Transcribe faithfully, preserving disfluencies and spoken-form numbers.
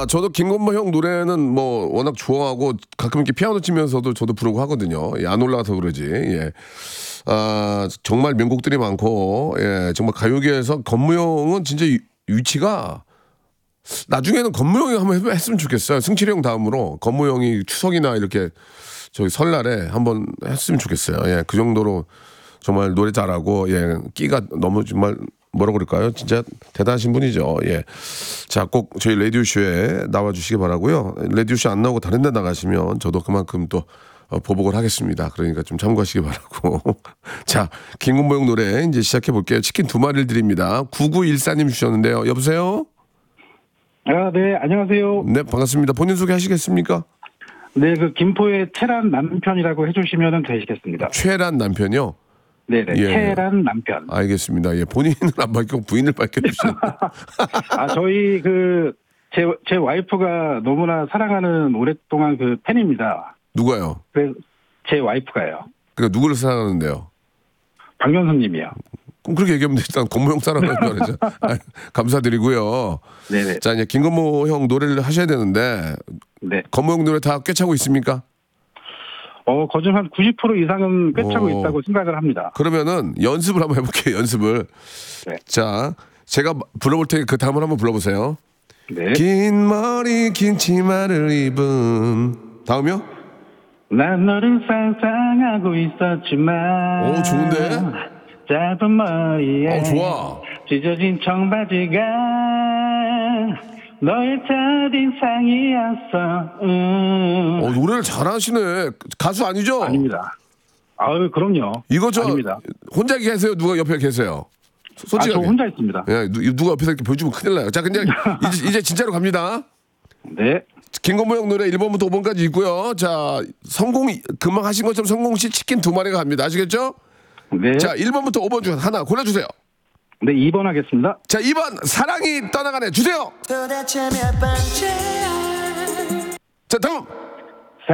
아, 저도 김건모 형 노래는 뭐 워낙 좋아하고 가끔 이렇게 피아노 치면서도 저도 부르고 하거든요. 예, 안 올라와서 그러지. 예. 아, 정말 명곡들이 많고, 예, 정말 가요계에서 건모 형은 진짜 위- 위치가 나중에는 건모 형이 한번 해- 했으면 좋겠어요. 승철이 형 다음으로 건모 형이 추석이나 이렇게 저희 설날에 한번 했으면 좋겠어요. 예, 그 정도로 정말 노래 잘하고, 예, 끼가 너무 정말 뭐라 그럴까요? 진짜 대단하신 분이죠. 예. 자, 꼭 저희 라디오쇼에 나와주시기 바라고요. 라디오쇼 안 나오고 다른 데 나가시면 저도 그만큼 또 어, 보복을 하겠습니다. 그러니까 좀 참고하시기 바라고. 자, 김건모형 노래 이제 시작해 볼게요. 치킨 두 마리를 드립니다. 구구일사님 주셨는데요. 여보세요? 아, 네, 안녕하세요. 네, 반갑습니다. 본인 소개 하시겠습니까? 네, 그 김포의 테란 남편이라고 해주시면 되시겠습니다. 최란 남편이요? 네네, 예. 테란 남편. 알겠습니다. 예, 본인은 안 밝히고 부인을 밝혀주시는. 아, 저희 그, 제, 제 와이프가 너무나 사랑하는 오랫동안 그 팬입니다. 누가요? 그래서 제 와이프가요. 그러니까 누구를 사랑하는데요? 박명수님이요. 그럼 그렇게 얘기하면 일단 건모 형 사랑하는 줄 알죠. 아, 감사드리고요. 네네. 자, 이제 김건모 형 노래를 하셔야 되는데 네. 건모 형 노래 다 꿰차고 있습니까? 어, 거진 한 구십 퍼센트 이상은 꿰차고 오. 있다고 생각을 합니다. 그러면은 연습을 한번 해볼게요. 연습을. 네. 자, 제가 불러볼 테니 그 다음을 한번 불러보세요. 네. 긴 머리 긴 치마를 입은 다음이요? 난 너를 상상하고 있었지만. 오, 좋은데? 짧은 머리에. 어, 좋아. 찢어진 청바지가 너의 첫인상이었어. 음. 어, 노래를 잘하시네. 가수 아니죠? 아닙니다. 아유, 그럼요. 이거 저 아닙니다. 혼자 계세요? 누가 옆에 계세요? 아, 저 솔직하게. 혼자 있습니다. 예, 누, 누가 옆에서 이렇게 보여주면 큰일 나요. 자, 근데 이제, 이제 진짜로 갑니다. 네. 김건모 형 노래 일 번부터 오 번까지 있고요. 자, 성공, 금방 하신 것처럼 성공 시 치킨 두 마리가 갑니다. 아시겠죠? 네. 자, 일 번부터 오 번 중 하나 골라주세요. 네, 이 번 하겠습니다. 자, 이 번 사랑이 떠나가네 주세요. 도대체 몇 번째야 자, 다음.